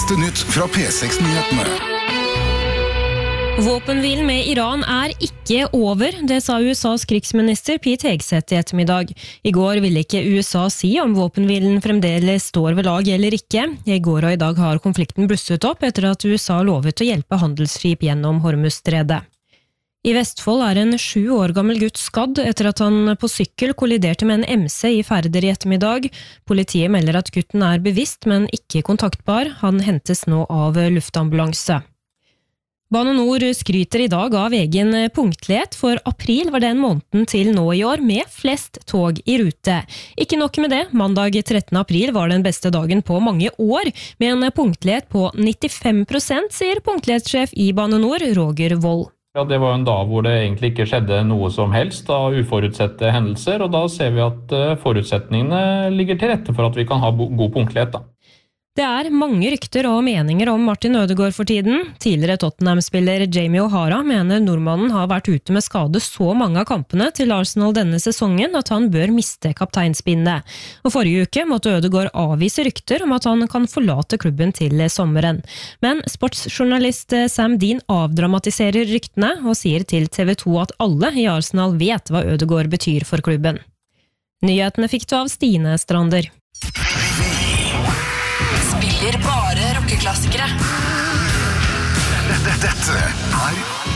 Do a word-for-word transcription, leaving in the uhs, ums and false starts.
Siste nytt fra P seks Nyhetene. Våpenhvilen med Iran er ikke over, det sa U S A's krigsminister Pete Hegseth i ettermiddag. I går ville ikke U S A si om våpenhvilen fremdeles står ved lag eller ikke. I går og i dag har konflikten blusset opp etter at U S A lovet å hjelpe handelsskip gjennom Hormuzstredet. I Vestfold er en sju år gammel gutt skadd etter at han på sykkel kolliderte med en M C i Færder i ettermiddag. Politiet melder at gutten er bevisst, men ikke kontaktbar. Han hentes nå av luftambulanse. Bane Nor skryter i dag av egen punktlighet, for april var den måneden til nå i år med flest tog i rute. Ikke nok med det, mandag trettende april var den beste dagen på mange år, med en punktlighet på nittifem prosent, sier punktlighetssjef i Bane Nor, Roger Wold. Ja, det var en dag hvor det egentlig ikke skjedde noe som helst av uforutsette hendelser, og da ser vi at forutsetningene ligger til rette for at vi kan ha god punktlighet da. Det er mange rykter og meninger om Martin Ødegaard for tiden. Tidligere Tottenham-spiller Jamie O'Hara mener nordmannen har vært ute med skade så mange av kampene til Arsenal denne sesongen at han bør miste kapteinspinnet. Og forrige uke måtte Ødegaard avvise rykter om at han kan forlate klubben til sommeren. Men sportsjournalist Sam Dean avdramatiserer ryktene og sier til T V to at alle i Arsenal vet hva Ødegaard betyr for klubben. Nyhetene fikk du av Stine Strander. Spiller bare rockeklassikere. Dette er